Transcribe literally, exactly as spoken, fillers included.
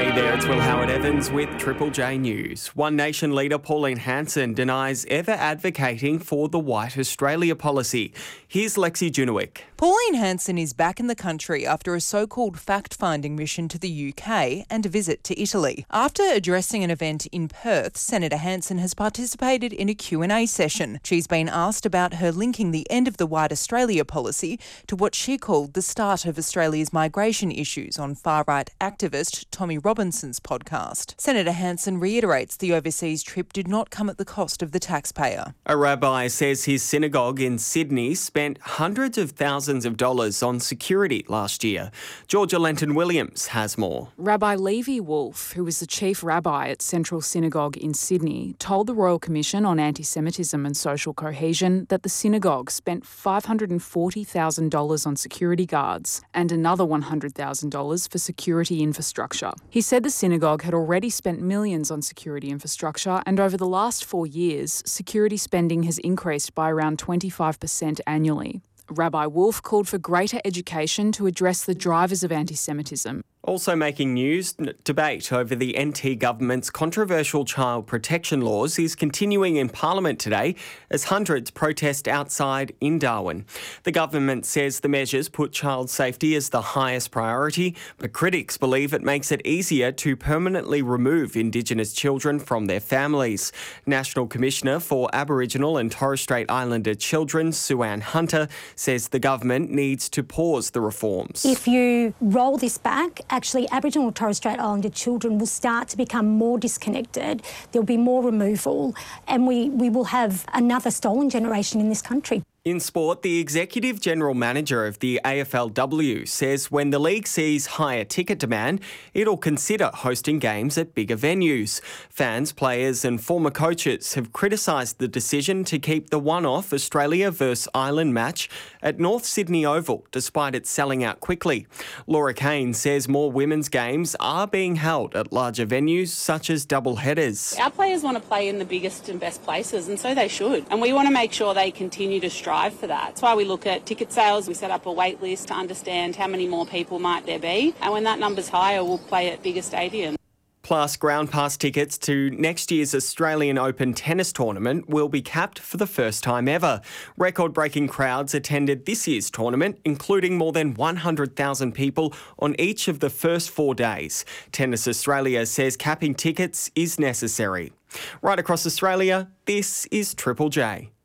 Hey there, it's Will Howard Evans with Triple J News. One Nation leader Pauline Hanson denies ever advocating for the White Australia policy. Here's Lexi Junowick. Pauline Hanson is back in the country after a so-called fact-finding mission to the U K and a visit to Italy. After addressing an event in Perth, Senator Hanson has participated in a Q and A session. She's been asked about her linking the end of the White Australia policy to what she called the start of Australia's migration issues on far-right activist Tommy Robinson's podcast. Senator Hanson reiterates the overseas trip did not come at the cost of the taxpayer. A rabbi says his synagogue in Sydney spent hundreds of thousands of dollars on security last year. Georgia Lenton-Williams has more. Rabbi Levi Wolf, who was the chief rabbi at Central Synagogue in Sydney, told the Royal Commission on Anti-Semitism and Social Cohesion that the synagogue spent five hundred forty thousand dollars on security guards and another one hundred thousand dollars for security infrastructure. He said the synagogue had already spent millions on security infrastructure, and over the last four years, security spending has increased by around twenty-five percent annually. Rabbi Wolf called for greater education to address the drivers of anti-Semitism. Also making news, debate over the N T government's controversial child protection laws is continuing in Parliament today as hundreds protest outside in Darwin. The government says the measures put child safety as the highest priority, but critics believe it makes it easier to permanently remove Indigenous children from their families. National Commissioner for Aboriginal and Torres Strait Islander Children, Sue-Ann Hunter, says the government needs to pause the reforms. If you roll this back, actually Aboriginal and Torres Strait Islander children will start to become more disconnected. There'll be more removal, and we, we will have another stolen generation in this country. In sport, the Executive General Manager of the A F L W says when the league sees higher ticket demand, it'll consider hosting games at bigger venues. Fans, players and former coaches have criticised the decision to keep the one-off Australia versus Ireland match at North Sydney Oval, despite it selling out quickly. Laura Kane says more women's games are being held at larger venues such as double headers. Our players want to play in the biggest and best places, and so they should. And we want to make sure they continue to strive for that. That's why we look at ticket sales. We set up a wait list to understand how many more people might there be. And when that number's higher, we'll play at bigger stadiums. Plus, ground pass tickets to next year's Australian Open tennis tournament will be capped for the first time ever. Record-breaking crowds attended this year's tournament, including more than one hundred thousand people on each of the first four days. Tennis Australia says capping tickets is necessary. Right across Australia, this is Triple J.